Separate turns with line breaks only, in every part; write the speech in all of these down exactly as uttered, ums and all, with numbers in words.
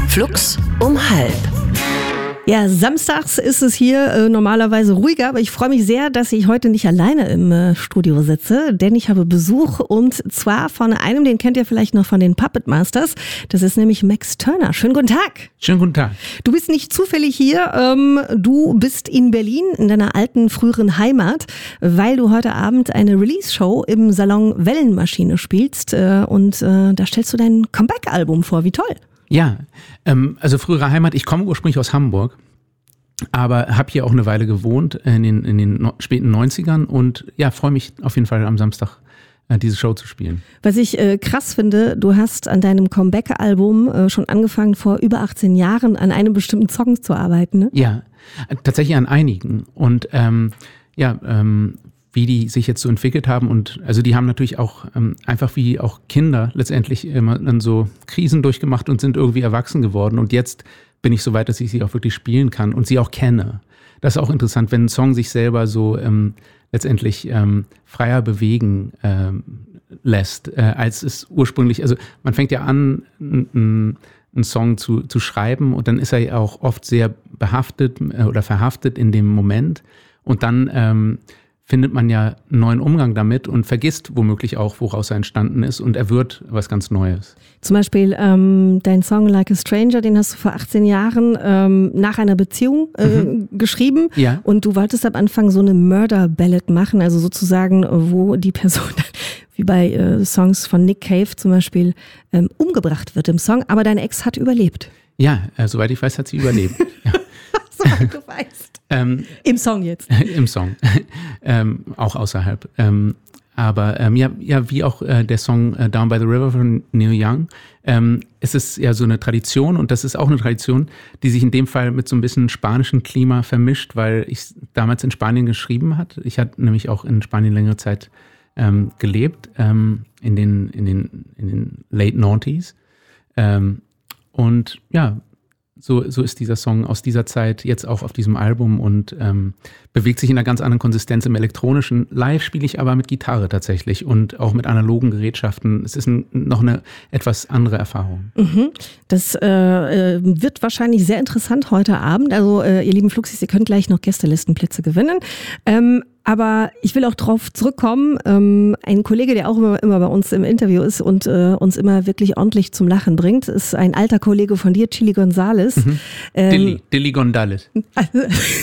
Flux um halb.
Ja, samstags ist es hier äh, normalerweise ruhiger, aber ich freue mich sehr, dass ich heute nicht alleine im äh, Studio sitze, denn ich habe Besuch und zwar von einem, den kennt ihr vielleicht noch von den Puppet Masters. Das ist nämlich Max Turner. Schönen guten Tag.
Schönen guten Tag.
Du bist nicht zufällig hier, ähm, du bist in Berlin, in deiner alten, früheren Heimat, weil du heute Abend eine Release-Show im Salon Wellenmaschine spielst äh, und äh, da stellst du dein Comeback-Album vor. Wie toll.
Ja, ähm, also frühere Heimat, ich komme ursprünglich aus Hamburg, aber habe hier auch eine Weile gewohnt in den, in den no- späten neunzigern und ja, freue mich auf jeden Fall am Samstag äh, diese Show zu spielen.
Was ich äh, krass finde, du hast an deinem Comeback-Album äh, schon angefangen, vor über achtzehn Jahren an einem bestimmten Song zu arbeiten, ne?
Ja, äh, tatsächlich an einigen und ähm, ja, ähm, wie die sich jetzt so entwickelt haben und also die haben natürlich auch ähm, einfach wie auch Kinder letztendlich immer dann so Krisen durchgemacht und sind irgendwie erwachsen geworden und jetzt bin ich so weit, dass ich sie auch wirklich spielen kann und sie auch kenne. Das ist auch interessant, wenn ein Song sich selber so ähm, letztendlich ähm, freier bewegen ähm, lässt, äh, als es ursprünglich, also man fängt ja an, einen Song zu, zu schreiben und dann ist er ja auch oft sehr behaftet äh, oder verhaftet in dem Moment und dann ähm, findet man ja einen neuen Umgang damit und vergisst womöglich auch, woraus er entstanden ist und er wird was ganz Neues.
Zum Beispiel ähm, dein Song Like a Stranger, den hast du vor achtzehn Jahren ähm, nach einer Beziehung äh, mhm. geschrieben
ja.
Und du wolltest am Anfang so eine Murder-Ballad machen, also sozusagen, wo die Person wie bei äh, Songs von Nick Cave zum Beispiel ähm, umgebracht wird im Song, aber deine Ex hat überlebt.
Ja, äh, soweit ich weiß, hat sie überlebt. Ja.
Soweit du weißt. Ähm, Im Song jetzt.
Im Song. ähm, auch außerhalb. Ähm, aber ähm, ja, ja, wie auch äh, der Song äh, Down by the River von Neil Young, ähm, es ist ja so eine Tradition und das ist auch eine Tradition, die sich in dem Fall mit so ein bisschen spanischen Klima vermischt, weil ich damals in Spanien geschrieben hatte. Ich hatte nämlich auch in Spanien längere Zeit ähm, gelebt, ähm, in den, in den, in den Late Noughties. Ähm, und ja, So, so ist dieser Song aus dieser Zeit jetzt auch auf diesem Album und ähm, bewegt sich in einer ganz anderen Konsistenz im Elektronischen. Live spiele ich aber mit Gitarre tatsächlich und auch mit analogen Gerätschaften. Es ist ein, noch eine etwas andere Erfahrung.
Mhm. Das äh, wird wahrscheinlich sehr interessant heute Abend. Also äh, ihr lieben Fluxis, ihr könnt gleich noch Gästelistenplätze gewinnen. Ähm, Aber ich will auch drauf zurückkommen, ähm, ein Kollege, der auch immer, immer bei uns im Interview ist und äh, uns immer wirklich ordentlich zum Lachen bringt, ist ein alter Kollege von dir, Chili Gonzales.
Mhm. Ähm, Dilly, Dilly Gonzales.
Also,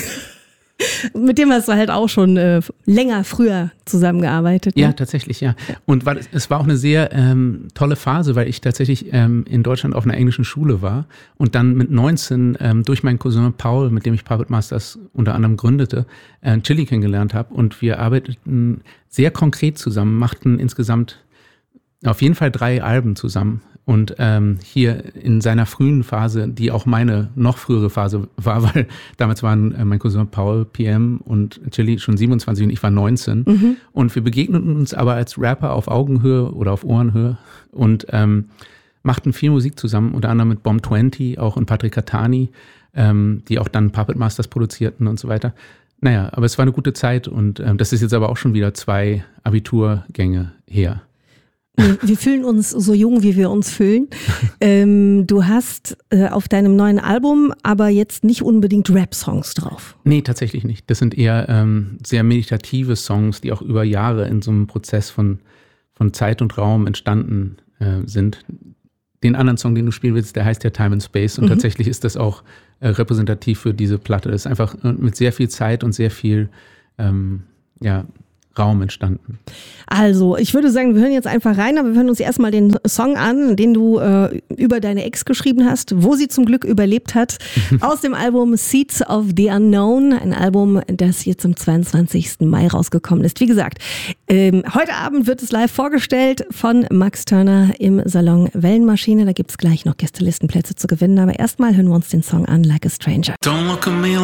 mit dem hast du halt auch schon äh, länger früher zusammengearbeitet. Ne?
Ja, tatsächlich, ja. Und war, es war auch eine sehr ähm, tolle Phase, weil ich tatsächlich ähm, in Deutschland auf einer englischen Schule war und dann mit neunzehn ähm, durch meinen Cousin Paul, mit dem ich Puppet Masters unter anderem gründete, äh, Chili kennengelernt habe und wir arbeiteten sehr konkret zusammen, machten insgesamt auf jeden Fall drei Alben zusammen. Und ähm, hier in seiner frühen Phase, die auch meine noch frühere Phase war, weil damals waren äh, mein Cousin Paul P M und Chili schon siebenundzwanzig und ich war neunzehn. Mhm. Und wir begegneten uns aber als Rapper auf Augenhöhe oder auf Ohrenhöhe und ähm, machten viel Musik zusammen, unter anderem mit Bomb zwanzig, auch und Patrick Catani, ähm, die auch dann Puppet Masters produzierten und so weiter. Naja, aber es war eine gute Zeit und ähm, das ist jetzt aber auch schon wieder zwei Abiturgänge her.
Wir fühlen uns so jung, wie wir uns fühlen. ähm, du hast äh, auf deinem neuen Album aber jetzt nicht unbedingt Rap-Songs drauf.
Nee, tatsächlich nicht. Das sind eher ähm, sehr meditative Songs, die auch über Jahre in so einem Prozess von, von Zeit und Raum entstanden äh, sind. Den anderen Song, den du spielen willst, der heißt ja Time and Space und mhm. tatsächlich ist das auch äh, repräsentativ für diese Platte. Das ist einfach äh, mit sehr viel Zeit und sehr viel ähm, ja, Raum entstanden.
Also, ich würde sagen, wir hören jetzt einfach rein, aber wir hören uns erstmal den Song an, den du äh, über deine Ex geschrieben hast, wo sie zum Glück überlebt hat, aus dem Album Seeds of the Unknown, ein Album, das jetzt am zweiundzwanzigsten Mai rausgekommen ist. Wie gesagt, ähm, heute Abend wird es live vorgestellt von Max Turner im Salon Wellenmaschine. Da gibt es gleich noch Gästelistenplätze zu gewinnen, aber erstmal hören wir uns den Song an, Like a Stranger.
Don't look at me